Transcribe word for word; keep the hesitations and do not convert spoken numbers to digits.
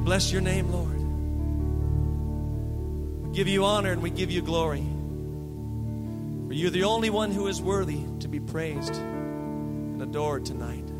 bless your name, Lord. We give you honor and we give you glory. For you're the only one who is worthy to be praised and adored tonight.